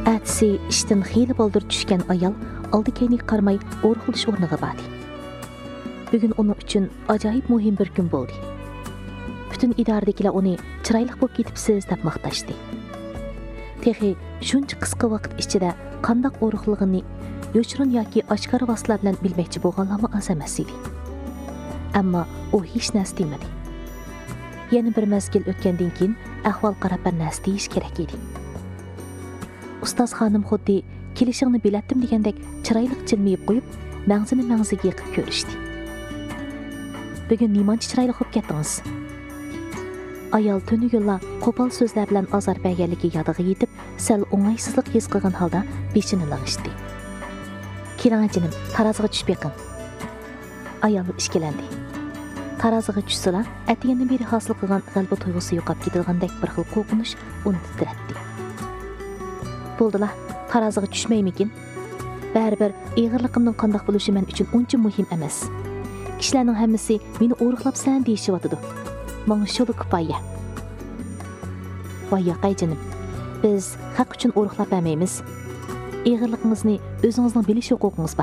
Әтісі іштін xeyli болдыр түшкен аял алды-кейіне қармай орғылыш орныға бады. Бүгін оның үшін acayip muhim bir gün болды. Bütün idaredekiler onu çıraylık болып ketipsiz dep maqtashdi. Texi shuncha qisqa vaqt ichida qandaq o'riqligini yo'chirin yoki oshkora vositalar bilan bilmoqchi bo'lganlarmi az emas edi. Ammo u hech narsa demadi. Yana bir mazgil o'tgandan keyin ahvol qarab bir narsa deyish kerak edi. Ustoz xonim xuddi kelishingni bilatdim degandek chiroyli jilmayib qo'yib, mag'zini mag'ziga yiqib ko'rishdi. Bugun nimancha chiroyli bo'lib ketdingiz? Ayol tünügülla qo'pol so'zlar bilan azor berganligi yodiga yetib, sal o'ng'aysizlik his qilgan holda beshini lag'ishdi. Keling jinim, taroziga tushib beqing. Ayol ishkilandi. Taroziga tushsala, atiyani beri hosil qilgan g'alba tuyg'usi yo'qolib ketilgandek bir xil qo'rqinish uni titratdi. Bo'ldilar, taroziga tushmaymikin? Baribir ig'irligimning qandoq bo'lishi men uchun uncha muhim emas. Kishilarning hammasi meni o'riqlabsan deyishyotidi. Bana şolu kıpaya. Vay yoqay canım. Biz haq üçün oruqlap əməyimiz. Eğirliğinizni özünüzün biliş huququnuz var.